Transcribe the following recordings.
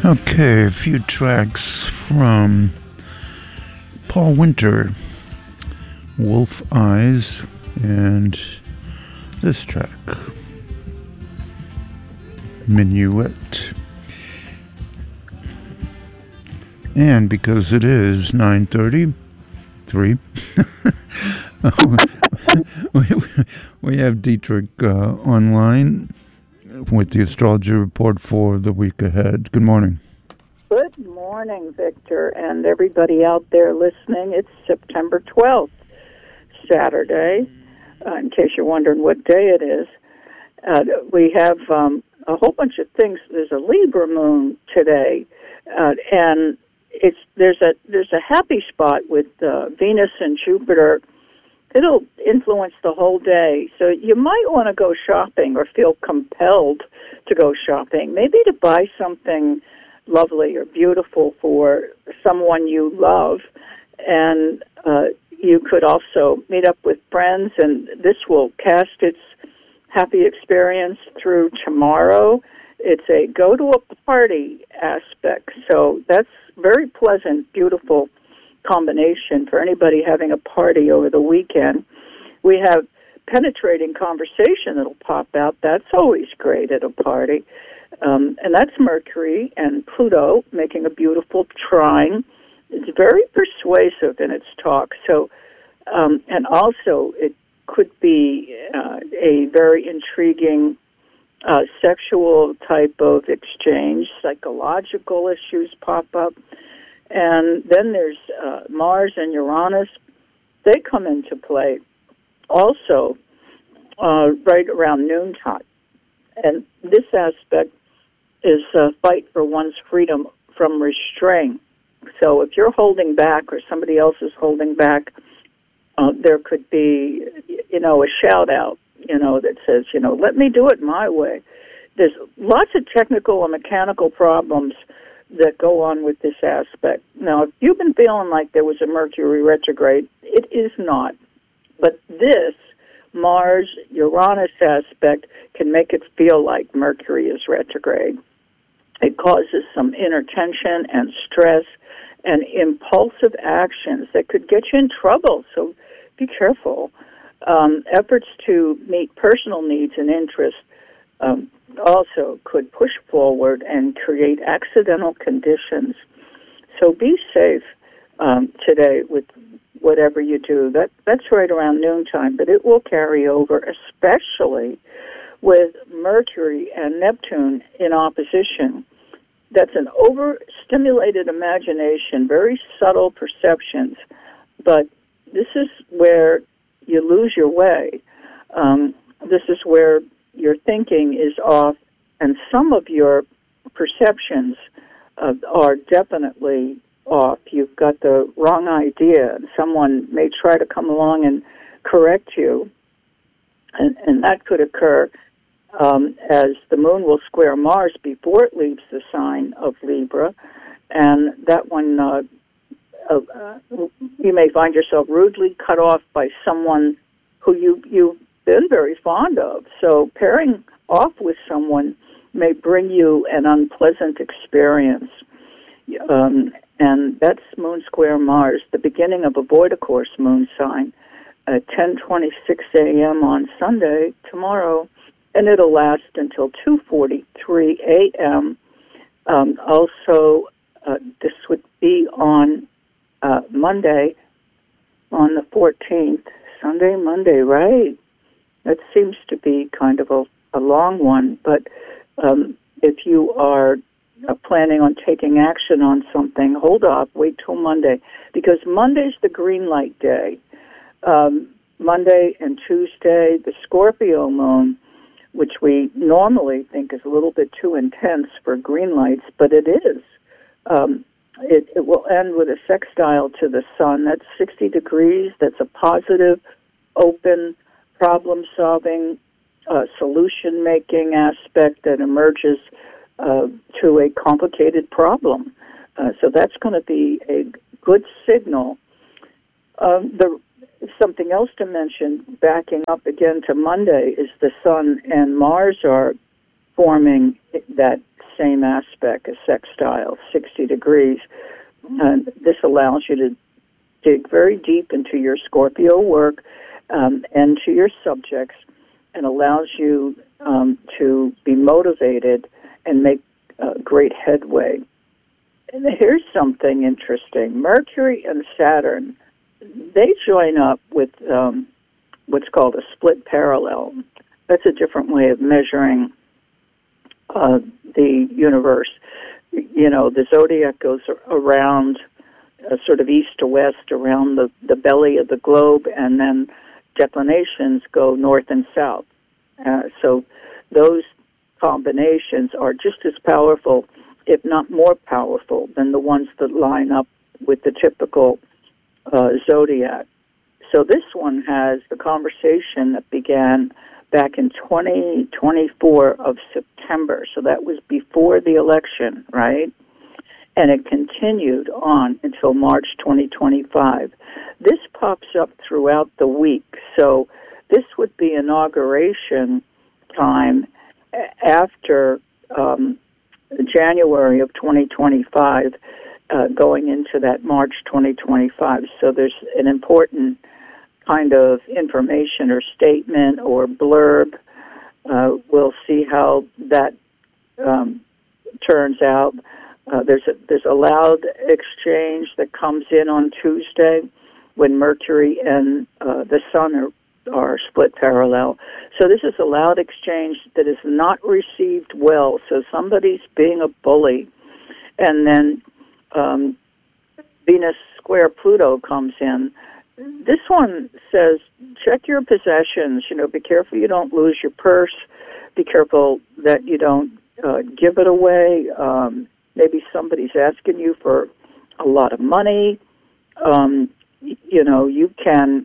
Okay, a few tracks from Paul Winter, Wolf Eyes, and this track, Minuet. And because it is 9:33, we have Dietrich online with the astrology report for the week ahead. Good morning. Good morning, Victor, and everybody out there listening. It's September 12th, Saturday, in case you're wondering what day it is. We have a whole bunch of things. There's a Libra moon today, and there's a happy spot with Venus and Jupiter. It'll influence the whole day. So you might want to go shopping or feel compelled to go shopping, maybe to buy something lovely or beautiful for someone you love. And you could also meet up with friends, and this will cast its happy experience through tomorrow. It's a go to a party aspect. So that's very pleasant, beautiful combination for anybody having a party over the weekend. We have penetrating conversation that'll pop out. That's always great at a party. And that's Mercury and Pluto making a beautiful trine. It's very persuasive in its talk. So, and also it could be a very intriguing sexual type of exchange. Psychological issues pop up. And then there's Mars and Uranus. They come into play also right around noontime. And this aspect is a fight for one's freedom from restraint. So if you're holding back or somebody else is holding back, there could be, a shout-out, that says, let me do it my way. There's lots of technical and mechanical problems that go on with this aspect. Now, if you've been feeling like there was a Mercury retrograde, it is not. But this Mars-Uranus aspect can make it feel like Mercury is retrograde. It causes some inner tension and stress and impulsive actions that could get you in trouble, so be careful. Efforts to meet personal needs and interests also could push forward and create accidental conditions. So be safe today with whatever you do. That's right around noontime, but it will carry over, especially with Mercury and Neptune in opposition. That's an overstimulated imagination, very subtle perceptions, but this is where you lose your way. This is where your thinking is off, and some of your perceptions are definitely off. You've got the wrong idea, and someone may try to come along and correct you, and that could occur as the moon will square Mars before it leaves the sign of Libra, and that one, you may find yourself rudely cut off by someone who you've been very fond of. So pairing off with someone may bring you an unpleasant experience. And that's Moon Square Mars, the beginning of a void-of-course moon sign at 10:26 a.m. on Sunday, tomorrow, and it'll last until 2:43 a.m. Also, this would be on Monday, on the 14th. Sunday, Monday, right? That seems to be kind of a long one, but if you are planning on taking action on something, hold off, wait till Monday, because Monday's the green light day. Monday and Tuesday, the Scorpio moon, which we normally think is a little bit too intense for green lights, but it is. It will end with a sextile to the sun. That's 60 degrees. That's a positive, open, problem-solving, solution-making aspect that emerges to a complicated problem. So that's going to be a good signal. Something else to mention, backing up again to Monday, is the Sun and Mars are forming that same aspect as sextile, 60 degrees. And this allows you to dig very deep into your Scorpio work and to your subjects, and allows you to be motivated and make great headway. And here's something interesting. Mercury and Saturn, they join up with what's called a split parallel. That's a different way of measuring the universe. You know, the zodiac goes around sort of east to west around the belly of the globe, and then declinations go north and south. So those combinations are just as powerful, if not more powerful, than the ones that line up with the typical zodiac. So this one has the conversation that began back in 2024 of September. So that was before the election, right? And it continued on until March 2025. This pops up throughout the week. So this would be inauguration time after January of 2025, going into that March 2025. So there's an important kind of information or statement or blurb. We'll see how that turns out. There's a loud exchange that comes in on Tuesday when Mercury and the Sun are split parallel. So this is a loud exchange that is not received well. So somebody's being a bully. And then Venus square Pluto comes in. This one says, check your possessions. You know, be careful you don't lose your purse. Be careful that you don't give it away. Maybe somebody's asking you for a lot of money. You know, you can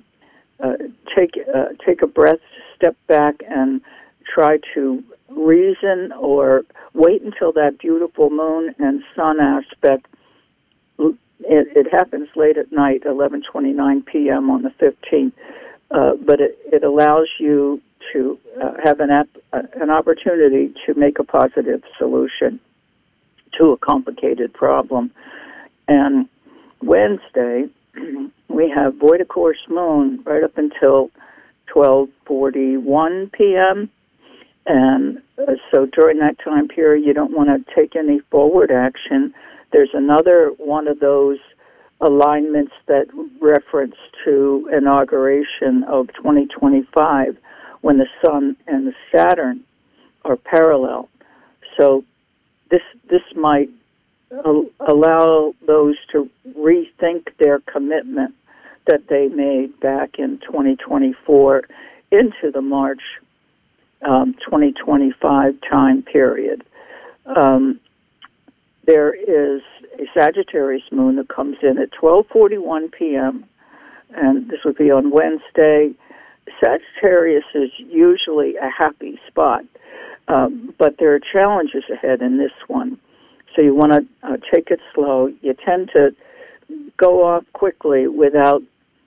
take a breath, step back, and try to reason, or wait until that beautiful moon and sun aspect. It happens late at night, 11:29 p.m. on the 15th, but it allows you to have an opportunity to make a positive solution to a complicated problem. And Wednesday, we have void of course moon right up until 12:41 p.m. And so during that time period, you don't want to take any forward action. There's another one of those alignments that reference to inauguration of 2025 when the Sun and the Saturn are parallel. So this might allow those to rethink their commitment that they made back in 2024 into the March 2025 time period. There is a Sagittarius moon that comes in at 12:41 p.m., and this would be on Wednesday. Sagittarius is usually a happy spot, but there are challenges ahead in this one. So you want to take it slow. You tend to go off quickly without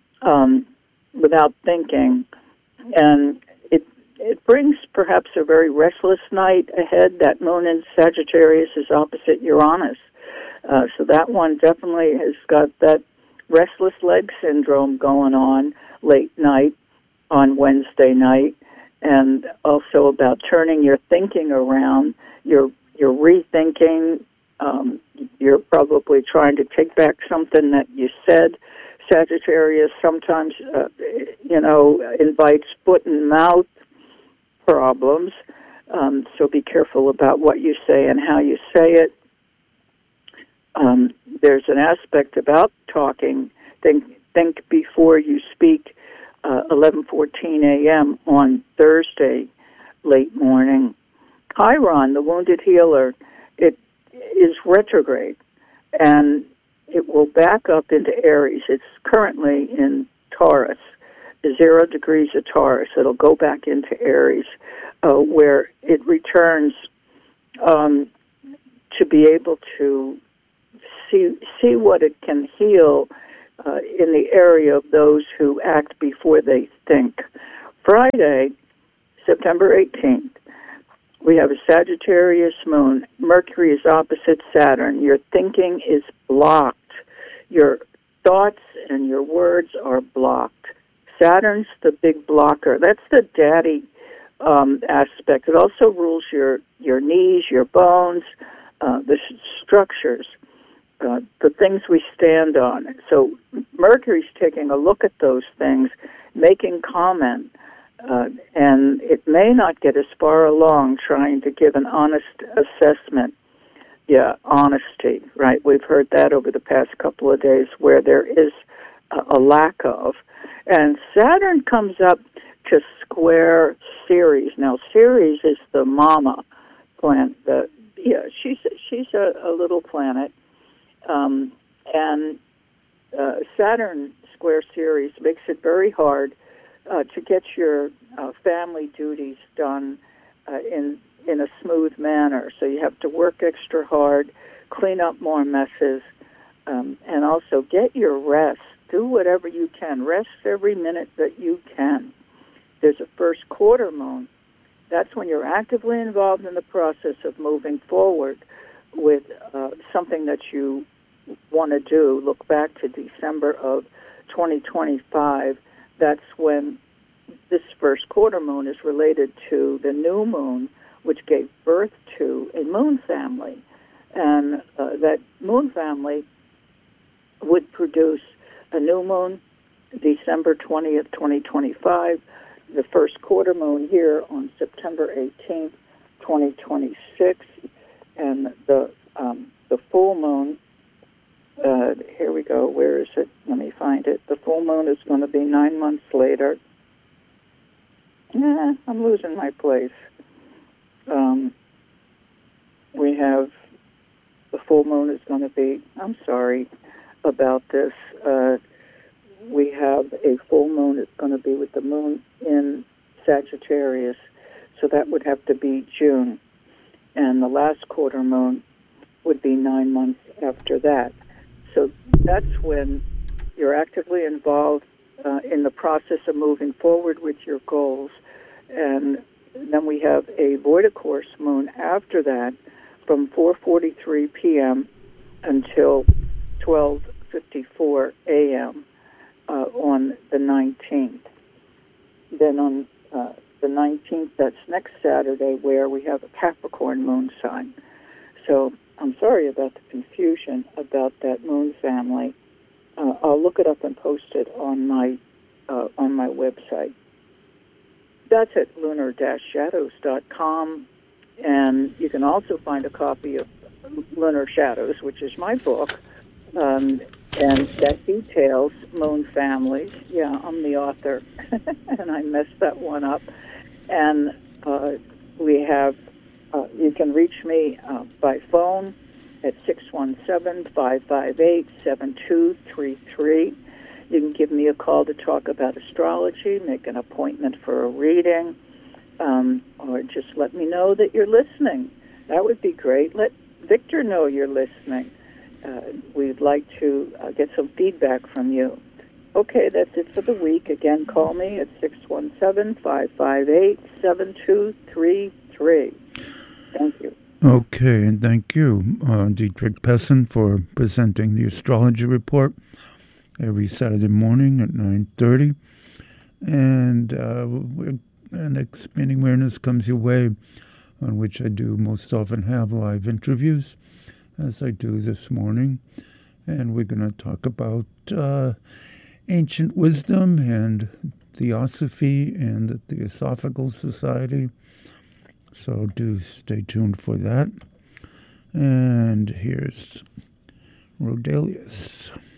thinking, and it brings perhaps a very restless night ahead. That moon in Sagittarius is opposite Uranus, so that one definitely has got that restless leg syndrome going on late night on Wednesday night, and also about turning your thinking around. You're rethinking. You're probably trying to take back something that you said. Sagittarius sometimes, invites foot and mouth problems. So be careful about what you say and how you say it. There's an aspect about talking. Think before you speak. 11:14 a.m. on Thursday, late morning. Chiron, the wounded healer, it is retrograde, and it will back up into Aries. It's currently in Taurus, 0 degrees of Taurus. It'll go back into Aries, where it returns to be able to see what it can heal in the area of those who act before they think. Friday, September 18th, We have a Sagittarius moon. Mercury is opposite Saturn. Your thinking is blocked. Your thoughts and your words are blocked. Saturn's the big blocker. That's the daddy aspect. It also rules your knees, your bones, the structures, the things we stand on. So Mercury's taking a look at those things, making comment, and it may not get as far along trying to give an honest assessment. Yeah, honesty, right? We've heard that over the past couple of days where there is a lack of. And Saturn comes up to square Ceres. Now, Ceres is the mama planet. She's a little planet. And Saturn square Ceres makes it very hard to get your family duties done in a smooth manner. So you have to work extra hard, clean up more messes, and also get your rest. Do whatever you can. Rest every minute that you can. There's a first quarter moon. That's when you're actively involved in the process of moving forward with something that you want to do. Look back to December of 2025. That's when this first quarter moon is related to the new moon, which gave birth to a moon family. And that moon family would produce a new moon December 20th, 2025, the first quarter moon here on September 18th, 2026, and the full moon, here we go, where is it? Let me find it. The full moon is going to be 9 months later. I'm losing my place. We have the full moon is going to be, I'm sorry about this, we have a full moon. It's going to be with the moon in Sagittarius, so that would have to be June. And the last quarter moon would be 9 months after that. So that's when you're actively involved in the process of moving forward with your goals. And then we have a void course moon after that from 4:43 p.m. until 12:54 a.m. On the 19th. Then on the 19th, that's next Saturday, where we have a Capricorn moon sign. So I'm sorry about the confusion about that moon family. I'll look it up and post it on my website. That's at lunar-shadows.com, and you can also find a copy of Lunar Shadows, which is my book, and that details moon families. Yeah, I'm the author, and I messed that one up. And we have, you can reach me by phone at 617-558-7233. You can give me a call to talk about astrology, make an appointment for a reading, or just let me know that you're listening. That would be great. Let Victor know you're listening. We'd like to get some feedback from you. Okay, that's it for the week. Again, call me at 617-558-7233. Thank you. Okay, and thank you, Dietrich Pessin, for presenting the astrology report every Saturday morning at 9:30. And Expanding Awareness comes your way, on which I do most often have live interviews, as I do this morning. And we're going to talk about ancient wisdom and Theosophy and the Theosophical Society. So do stay tuned for that. And here's Rodelius.